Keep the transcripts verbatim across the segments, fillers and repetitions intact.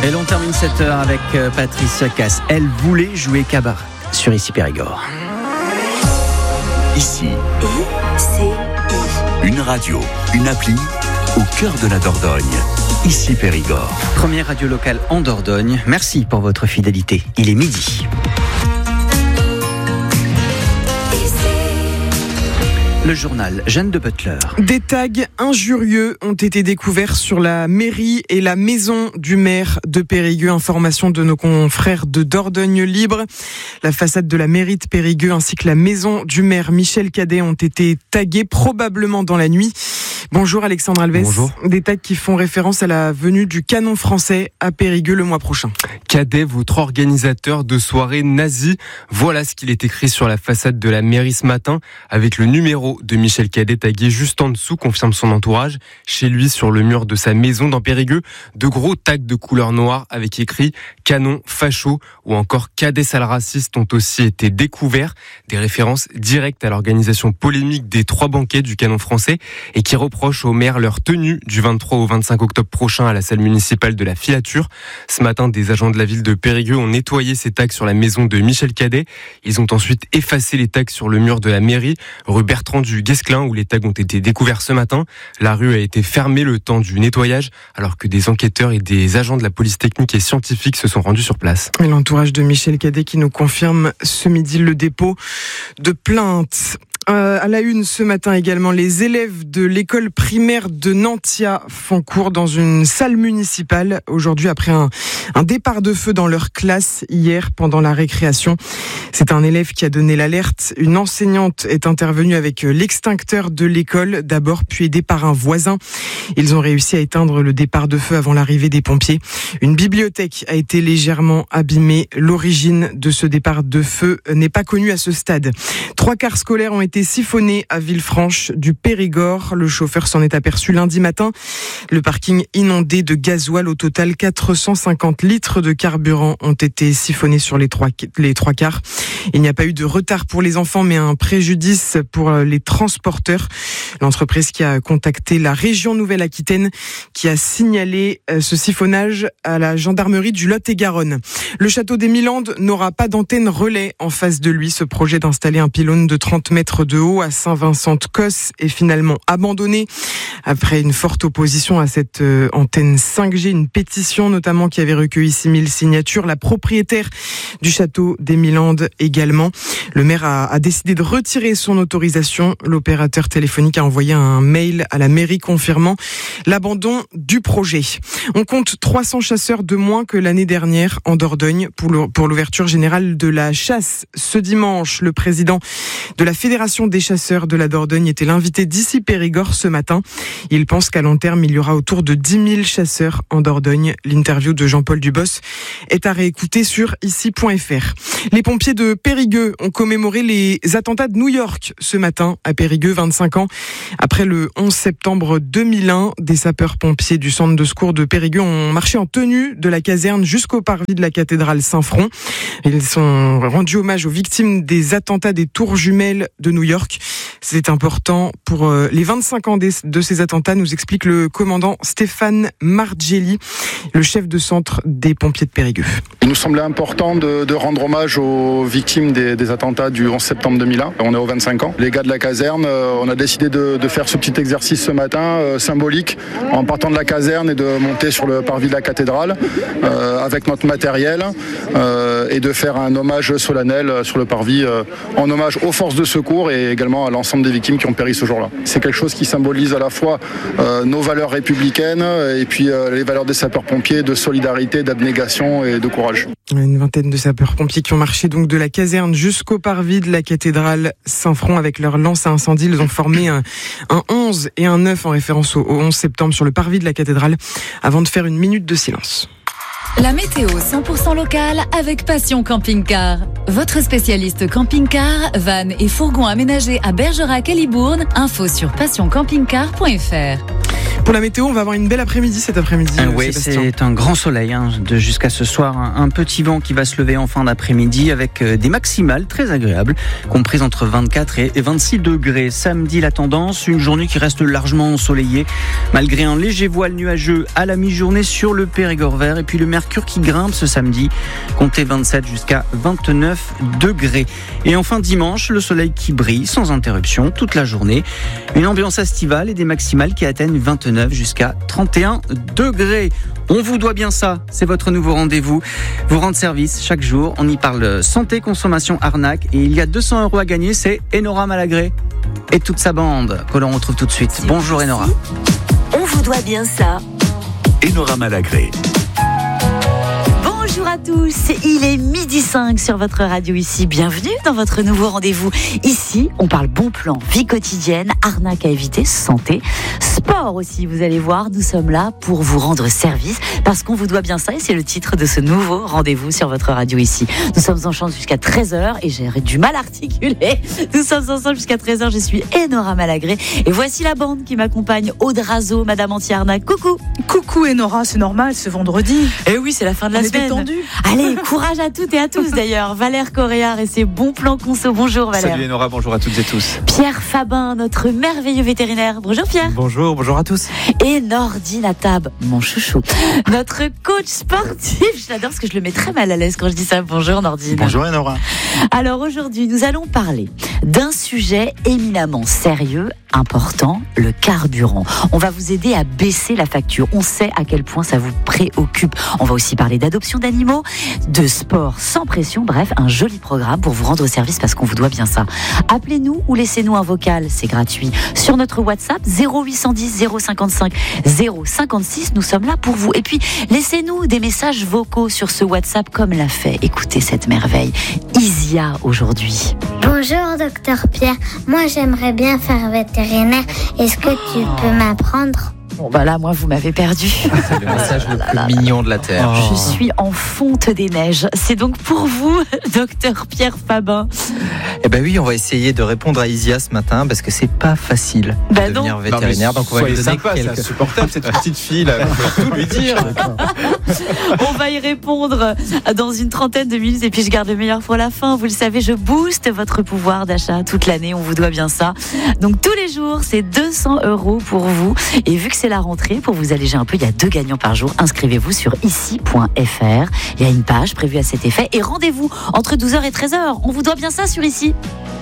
Et l'on termine cette heure avec Patricia Cass. Elle voulait jouer cabaret sur Ici Périgord. Ici, I C I. Une radio, une appli au cœur de la Dordogne. Ici Périgord. Première radio locale en Dordogne. Merci pour votre fidélité. Il est midi. Le journal, Jeanne de Butler. Des tags injurieux ont été découverts sur la mairie et la maison du maire de Périgueux. Information de nos confrères de Dordogne Libre. La façade de la mairie de Périgueux ainsi que la maison du maire Michel Cadet ont été tagués probablement dans la nuit. Bonjour Alexandre Alves. Bonjour. Des tags qui font référence à la venue du canon français à Périgueux le mois prochain. Cadet, votre organisateur de soirée nazie. Voilà ce qu'il est écrit sur la façade de la mairie ce matin, avec le numéro de Michel Cadet tagué juste en dessous, confirme son entourage. Chez lui, sur le mur de sa maison dans Périgueux, de gros tags de couleur noire avec écrit canon facho ou encore cadet sale raciste ont aussi été découverts. Des références directes à l'organisation polémique des trois banquets du canon français et qui reprochent au maire leur tenue du vingt-trois au vingt-cinq octobre prochain à la salle municipale de la Filature. Ce matin, des agents de la ville de Périgueux ont nettoyé ces tags sur la maison de Michel Cadet. Ils ont ensuite effacé les tags sur le mur de la mairie, rue Bertrand du Guesclin, où les tags ont été découverts ce matin. La rue a été fermée le temps du nettoyage, alors que des enquêteurs et des agents de la police technique et scientifique se sont rendus sur place. Et l'entourage de Michel Cadet qui nous confirme ce midi le dépôt de plainte. Euh, à la une ce matin également, les élèves de l'école primaire de Nantia font cours dans une salle municipale aujourd'hui après un, un départ de feu dans leur classe hier pendant la récréation. C'est un élève qui a donné l'alerte. Une enseignante est intervenue avec l'extincteur de l'école d'abord, puis aidée par un voisin. Ils ont réussi à éteindre le départ de feu avant l'arrivée des pompiers. Une bibliothèque a été légèrement abîmée. L'origine de ce départ de feu n'est pas connue à ce stade. Trois cars scolaires ont été siphonné à Villefranche du Périgord. Le chauffeur s'en est aperçu lundi matin. Le parking inondé de gasoil. Au total, quatre cent cinquante litres de carburant ont été siphonnés sur les trois, les trois cars. Il n'y a pas eu de retard pour les enfants, mais un préjudice pour les transporteurs. L'entreprise qui a contacté la région Nouvelle-Aquitaine qui a signalé ce siphonnage à la gendarmerie du Lot-et-Garonne. Le château des Milandes n'aura pas d'antenne relais en face de lui. Ce projet d'installer un pylône de trente mètres de haut à Saint-Vincent-de-Cosse est finalement abandonné après une forte opposition à cette euh, antenne cinq G, une pétition notamment qui avait recueilli six mille signatures. La propriétaire du château des Milandes également. Le maire a, a décidé de retirer son autorisation. L'opérateur téléphonique a envoyé un mail à la mairie confirmant l'abandon du projet. On compte trois cents chasseurs de moins que l'année dernière en Dordogne pour, le, pour l'ouverture générale de la chasse. Ce dimanche, le président de la Fédération des chasseurs de la Dordogne était l'invité d'Ici Périgord ce matin. Il pense qu'à long terme, il y aura autour de dix mille chasseurs en Dordogne. L'interview de Jean-Paul Dubos est à réécouter sur ici point f r. Les pompiers de Périgueux ont commémoré les attentats de New York ce matin à Périgueux, vingt-cinq ans. Après le onze septembre deux mille un, des sapeurs-pompiers du centre de secours de Périgueux ont marché en tenue de la caserne jusqu'au parvis de la cathédrale Saint-Front. Ils sont rendus hommage aux victimes des attentats des tours jumelles de New York. C'est important pour les vingt-cinq ans de ces attentats, nous explique le commandant Stéphane Margelli, le chef de centre des pompiers de Périgueux. Il nous semblait important de, de rendre hommage aux victimes des, des attentats du onze septembre deux mille un. On est aux vingt-cinq ans. Les gars de la caserne, on a décidé de, de faire ce petit exercice ce matin, euh, symbolique, en partant de la caserne et de monter sur le parvis de la cathédrale euh, avec notre matériel euh, et de faire un hommage solennel sur le parvis euh, en hommage aux forces de secours et également à l'ensemble des victimes qui ont péri ce jour-là. C'est quelque chose qui symbolise à la fois euh, nos valeurs républicaines et puis euh, les valeurs des sapeurs-pompiers de solidarité, d'abnégation et de courage. Une vingtaine de sapeurs-pompiers qui ont marché donc de la caserne jusqu'au parvis de la cathédrale Saint-Front avec leur lance à incendie. Ils ont formé un, un onze et un neuf en référence au, au onze septembre sur le parvis de la cathédrale avant de faire une minute de silence. La météo cent pour cent locale avec Passion Camping-Car. Votre spécialiste camping-car, van et fourgon aménagés à Bergerac et Libourne. Info sur passion camping car point f r. Pour la météo, on va avoir une belle après-midi cet après-midi. Ah, oui, c'est un grand soleil hein, de jusqu'à ce soir. Un, un petit vent qui va se lever en fin d'après-midi avec euh, des maximales très agréables, comprises entre vingt-quatre et vingt-six degrés. Samedi, la tendance, une journée qui reste largement ensoleillée, malgré un léger voile nuageux à la mi-journée sur le Périgord vert. Et puis le mercure qui grimpe ce samedi, comptez vingt-sept jusqu'à vingt-neuf degrés. Et enfin dimanche, le soleil qui brille sans interruption toute la journée. Une ambiance estivale et des maximales qui atteignent vingt-neuf jusqu'à trente et un degrés. On vous doit bien ça, c'est votre nouveau rendez-vous. Vous rendre service chaque jour. On y parle santé, consommation, arnaque. Et il y a deux cents euros à gagner, c'est Enora Malagré et toute sa bande que l'on retrouve tout de suite. C'est Bonjour ici. Enora. On vous doit bien ça. Enora Malagré. Bonjour à tous, il est midi cinq sur votre radio ici. Bienvenue dans votre nouveau rendez-vous. Ici, on parle bon plan, vie quotidienne, arnaque à éviter, santé, sport aussi. Vous allez voir, nous sommes là pour vous rendre service parce qu'on vous doit bien ça et c'est le titre de ce nouveau rendez-vous sur votre radio ici. Nous sommes ensemble jusqu'à treize heures et j'ai du mal à articuler. Nous sommes ensemble jusqu'à treize heures. Je suis Enora Malagré et voici la bande qui m'accompagne. Aude Razo, Madame Anti-Arnaque. Coucou. Coucou Enora, c'est normal, c'est vendredi. Eh oui, c'est la fin de la On est semaine. détendu. Allez, courage à toutes et à tous d'ailleurs. Valère Coréard et ses bons plans conso. Bonjour Valère. Salut Enora, bonjour à toutes et tous. Pierre Fabin, notre merveilleux vétérinaire. Bonjour Pierre. Bonjour, bonjour à tous. Et Nordine Atab, mon chouchou, notre coach sportif. Je l'adore parce que je le mets très mal à l'aise quand je dis ça. Bonjour Nordine. Bonjour Enora. Alors aujourd'hui, nous allons parler d'un sujet éminemment sérieux, important, le carburant. On va vous aider à baisser la facture. On sait à quel point ça vous préoccupe. On va aussi parler d'adoption d'animaux, de sport sans pression. Bref, un joli programme pour vous rendre service parce qu'on vous doit bien ça. Appelez-nous ou laissez-nous un vocal, c'est gratuit. Sur notre WhatsApp zéro huit cent dix zéro cinquante-cinq zéro cinquante-six, nous sommes là pour vous. Et puis, laissez-nous des messages vocaux sur ce WhatsApp comme l'a fait. Écoutez cette merveille. Isia aujourd'hui. Bonjour docteur Pierre, moi j'aimerais bien faire vétérinaire, est-ce que tu peux m'apprendre ? Bon bah là, moi, vous m'avez perdu. C'est le message le plus mignon de la Terre. Je suis en fonte des neiges. C'est donc pour vous, docteur Pierre Fabin. Eh ben oui, on va essayer de répondre à Isia ce matin parce que c'est pas facile bah de devenir non. vétérinaire. Non, donc on va lui donner sympa, quelques... c'est insupportable cette petite fille là. Il faut tout lui dire. On va y répondre dans une trentaine de minutes et puis je garde le meilleur pour la fin. Vous le savez, je booste votre pouvoir d'achat toute l'année. On vous doit bien ça. Donc tous les jours, c'est deux cents euros pour vous. Et vu que c'est la rentrée, pour vous alléger un peu, il y a deux gagnants par jour. Inscrivez-vous sur ici point f r. Il y a une page prévue à cet effet. Et rendez-vous entre douze heures et treize heures. On vous doit bien ça sur ici.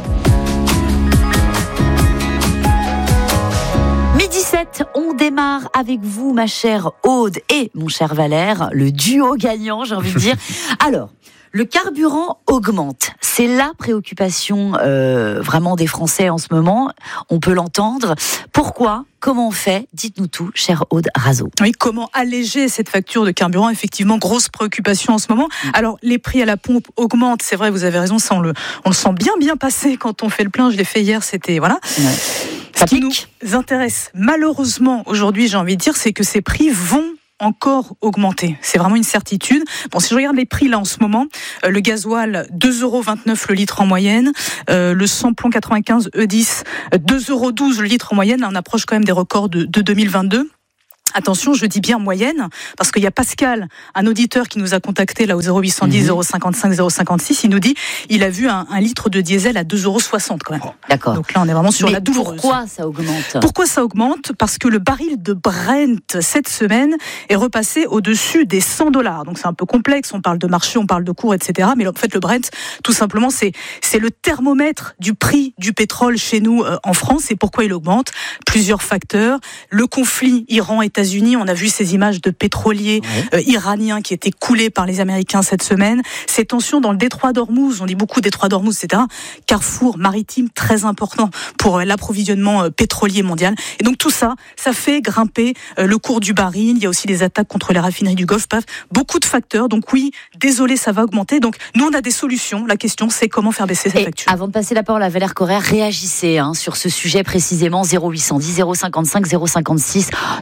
midi sept, on démarre avec vous, ma chère Aude et mon cher Valère, le duo gagnant, j'ai envie de dire. Alors, le carburant augmente. C'est la préoccupation euh, vraiment des Français en ce moment. On peut l'entendre. Pourquoi ? Comment on fait ? Dites-nous tout, chère Aude Razo. Oui, comment alléger cette facture de carburant ? Effectivement, grosse préoccupation en ce moment. Alors, les prix à la pompe augmentent. C'est vrai, vous avez raison, ça on le, on le sent bien bien passer quand on fait le plein. Je l'ai fait hier, c'était... voilà. Ouais. Ce qui nous intéresse malheureusement aujourd'hui, j'ai envie de dire, c'est que ces prix vont encore augmenter. C'est vraiment une certitude. Bon, si je regarde les prix là en ce moment, euh, le gasoil, deux euros vingt-neuf le litre en moyenne, euh, le samplon quatre-vingt-quinze E dix, deux euros douze le litre en moyenne. Là, on approche quand même des records de, de deux mille vingt-deux. Attention, je dis bien moyenne, parce qu'il y a Pascal, un auditeur qui nous a contacté là au zéro huit cent dix zéro cinquante-cinq zéro cinquante-six, il nous dit il a vu un, un litre de diesel à deux euros soixante quand même. D'accord. Donc là, on est vraiment sur Mais la douloureuse. Pourquoi ça augmente ? Pourquoi ça augmente ? Parce que le baril de Brent cette semaine est repassé au-dessus des cent dollars. Donc c'est un peu complexe, on parle de marché, on parle de cours, et cetera. Mais en fait, le Brent, tout simplement, c'est, c'est le thermomètre du prix du pétrole chez nous euh, en France. Et pourquoi il augmente ? Plusieurs facteurs. Le conflit Iran-États-Unis, on a vu ces images de pétroliers ouais. euh, iraniens qui étaient coulés par les Américains cette semaine. Ces tensions dans le détroit d'Ormuz, on dit beaucoup détroit d'Ormuz, et cetera. Carrefour maritime très important pour euh, l'approvisionnement euh, pétrolier mondial. Et donc tout ça, ça fait grimper euh, le cours du baril. Il y a aussi des attaques contre les raffineries du Golfe. Bref, beaucoup de facteurs. Donc oui, désolé, ça va augmenter. Donc nous, on a des solutions. La question, c'est comment faire baisser cette et facture. Avant de passer la parole à Valère Coréard, réagissez hein, sur ce sujet précisément. Zéro huit cent dix zéro cinquante-cinq zéro cinquante-six. Si vous avez envie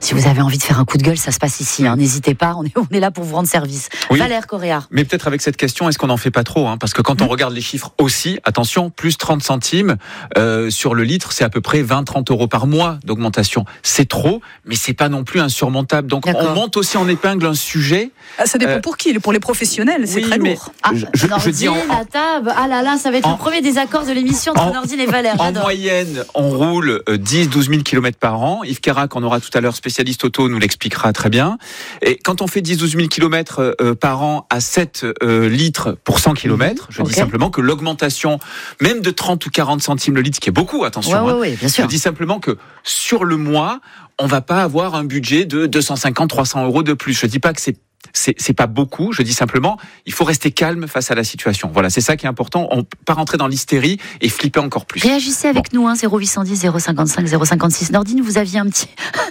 envie de faire un coup de gueule, ça se passe ici. Hein. N'hésitez pas, on est, on est là pour vous rendre service. Oui. Valère Correa. Mais peut-être avec cette question, est-ce qu'on n'en fait pas trop hein? Parce que quand on regarde les chiffres aussi, attention, plus trente centimes euh, sur le litre, c'est à peu près vingt à trente euros par mois d'augmentation. C'est trop, mais c'est pas non plus insurmontable. Donc D'accord. on monte aussi en épingle un sujet. Ah, ça dépend euh, pour qui. Pour les professionnels, c'est oui, très mais lourd. Ah, je, je, je dis en, la table. Ah là là, ça va être en, le premier désaccord de l'émission entre en, Nordine et Valère. En J'adore. moyenne, on roule dix à douze mille kilomètres par an. Yves Carac, on aura tout à l'heure, spécialiste auto, nous l'expliquera très bien. Et quand on fait dix à douze mille kilomètres euh, par an à sept euh, litres pour cent kilomètres, je okay. dis simplement que l'augmentation, même de trente ou quarante centimes le litre, ce qui est beaucoup, attention, ouais, hein, ouais, ouais, bien sûr. je dis simplement que sur le mois, on va pas avoir un budget de deux cent cinquante à trois cents euros de plus. Je dis pas que c'est C'est, c'est pas beaucoup, je dis simplement, il faut rester calme face à la situation. Voilà, c'est ça qui est important. On ne peut pas rentrer dans l'hystérie et flipper encore plus. Réagissez avec bon. nous, hein, zéro huit cent dix, zéro cinquante-cinq, zéro cinquante-six. Nordine, vous aviez un petit...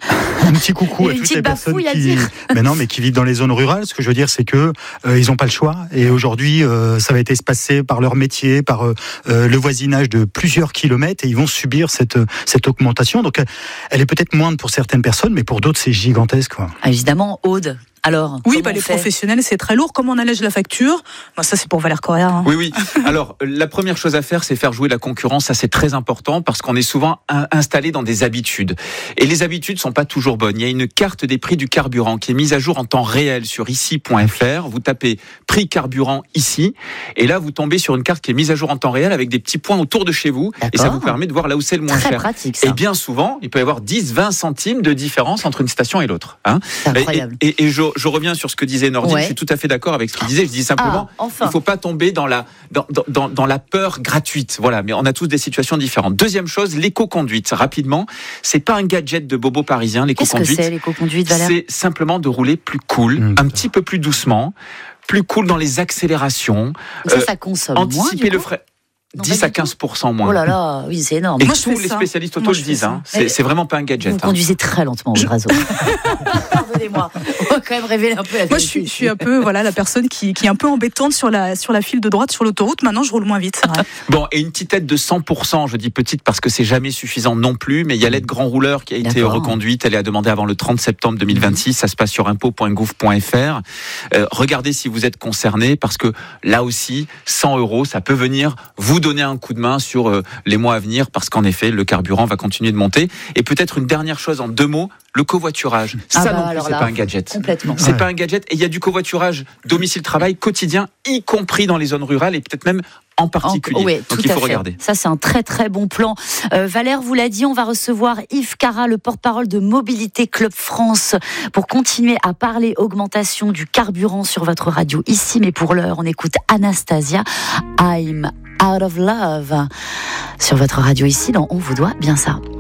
Un petit coucou à toutes les personnes qui, mais non, mais qui vivent dans les zones rurales. Ce que je veux dire, c'est que euh, ils n'ont pas le choix. Et aujourd'hui, euh, ça va être espacé par leur métier, par euh, le voisinage de plusieurs kilomètres, et ils vont subir cette cette augmentation. Donc, elle est peut-être moindre pour certaines personnes, mais pour d'autres, c'est gigantesque, quoi. Ah, évidemment, Aude. Alors, oui, bah, les professionnels, c'est très lourd. Comment on allège la facture? Bah, ça, c'est pour Valère Correa. Hein. Oui, oui. Alors, la première chose à faire, c'est faire jouer la concurrence. Ça, c'est très important parce qu'on est souvent in- installé dans des habitudes. Et les habitudes sont pas toujours bonnes. Il y a une carte des prix du carburant qui est mise à jour en temps réel sur ici point f r. Vous tapez prix carburant ici. Et là, vous tombez sur une carte qui est mise à jour en temps réel avec des petits points autour de chez vous. D'accord. Et ça vous permet de voir là où c'est le moins très cher. Pratique, ça. Et bien souvent, il peut y avoir dix à vingt centimes de différence entre une station et l'autre. Hein. C'est incroyable. Et, et, et je, je reviens sur ce que disait Nordine, ouais. Je suis tout à fait d'accord avec ce qu'il disait. Je dis simplement, ah, enfin. il ne faut pas tomber dans la, dans, dans, dans la peur gratuite. Voilà, mais on a tous des situations différentes. Deuxième chose, l'éco-conduite. Rapidement, c'est pas un gadget de bobo parisien, l'éco-conduite. Qu'est-ce que c'est, l'éco-conduite, Valère ? C'est simplement de rouler plus cool, mmh. un petit peu plus doucement, plus cool dans les accélérations. Ça, euh, ça consomme anticiper moins, le frais. Non, dix à quinze pour cent moins. Oh là là, oui, c'est énorme. Et Moi, tous les ça. spécialistes auto Moi, le disent. Hein. C'est, c'est vraiment pas un gadget. Vous hein. conduisez très lentement, je... Razo. Pardonnez-moi. On va quand même révéler un peu la Moi, je suis, je suis un peu voilà, la personne qui, qui est un peu embêtante sur la, sur la file de droite, sur l'autoroute. Maintenant, je roule moins vite. C'est vrai. Bon, et une petite aide de cent pour cent, je dis petite parce que c'est jamais suffisant non plus, mais il y a l'aide grand rouleur qui a été D'accord. reconduite. Elle est à demander avant le trente septembre deux mille vingt-six. Ça se passe sur impôts point gouv point f r. Euh, regardez si vous êtes concerné parce que là aussi, cent euros, ça peut venir vous donner un coup de main sur euh, les mois à venir parce qu'en effet, le carburant va continuer de monter. Et peut-être une dernière chose en deux mots, le covoiturage. Ah ça bah, non plus, c'est là, pas un gadget. Complètement. C'est ouais. pas un gadget. Et il y a du covoiturage domicile-travail quotidien, y compris dans les zones rurales et peut-être même en particulier. En, oui, Donc tout il faut à fait. regarder. Ça, c'est un très très bon plan. Euh, Valère vous l'a dit, on va recevoir Yves Cara, le porte-parole de Mobilité Club France, pour continuer à parler augmentation du carburant sur votre radio ici. Mais pour l'heure, on écoute Anastasia, I'm Out of Love, sur votre radio ici. Dans On vous doit bien ça.